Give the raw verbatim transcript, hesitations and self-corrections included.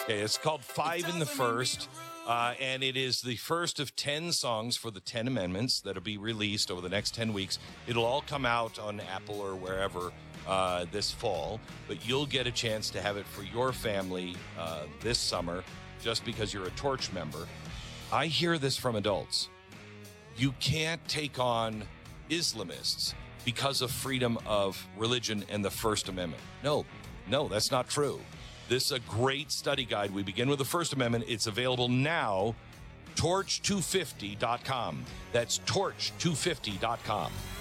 Okay, it's called Five in the First, uh, and it is the first of ten songs for the ten amendments that'll be released over the next ten weeks. It'll all come out on Apple or wherever uh, this fall, but you'll get a chance to have it for your family uh, this summer just because you're a Torch member. I hear this from adults. You can't take on Islamists because of freedom of religion and the First Amendment. No, no, that's not true. This is a great study guide. We begin with the First Amendment. It's available now, torch two fifty dot com. That's torch two fifty dot com.